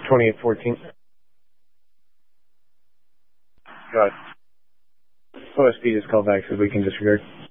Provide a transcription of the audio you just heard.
2814. Go ahead. OSP just called back, so we can disregard.